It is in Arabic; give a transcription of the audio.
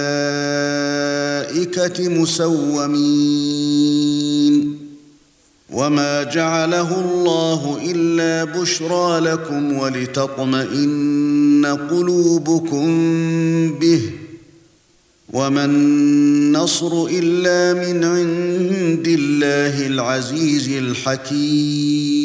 الْمَلَائِكَةِ مُسَوِّمِينَ وَمَا جَعَلَهُ اللَّهُ إِلَّا بُشْرَى لَكُمْ وَلِتَطْمَئِنَّ قُلُوبُكُم بِهِ وَمَا النَّصْرُ إِلَّا مِنْ عِندِ اللَّهِ الْعَزِيزِ الْحَكِيمِ